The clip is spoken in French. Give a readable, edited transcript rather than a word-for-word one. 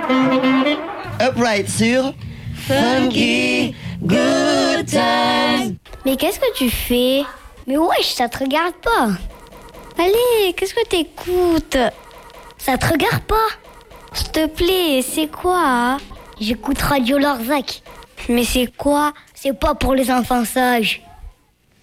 Upright sur Funky Good Times. Mais qu'est-ce que tu fais? Mais wesh, ça te regarde pas. Allez, qu'est-ce que t'écoutes? Ça te regarde pas? S'il te plaît, c'est quoi hein? J'écoute Radio Larzac. Mais c'est quoi? C'est pas pour les enfants sages.